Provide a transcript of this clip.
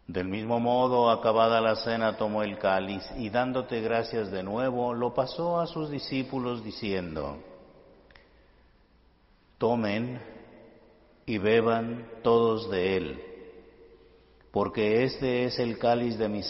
Del mismo modo, acabada la cena, tomó el cáliz y dándote gracias de nuevo, lo pasó a sus discípulos diciendo: Tomen y beban todos de él, porque este es el cáliz de mi